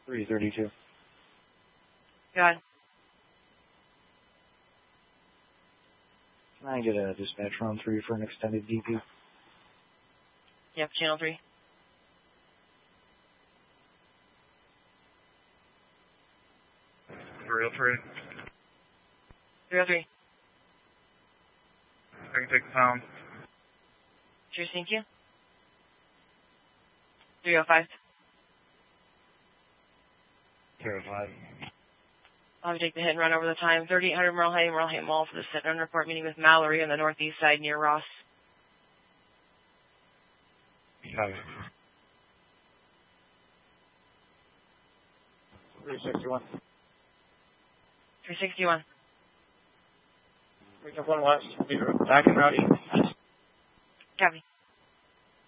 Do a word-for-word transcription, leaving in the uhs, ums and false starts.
three thirty-two. Go ahead. Can I get a dispatch on three for an extended D P? Yep, channel three. three oh three. three oh three. I can take the pound. Sure, thank you. three oh five. three oh five. I'll take the hit and run over the time. thirty-eight hundred Merle Hay, Merle Hay Mall for the sit-down report meeting with Mallory on the northeast side near Ross. Copy. three sixty-one. three sixty-one. three one west. Back and rowdy. Copy.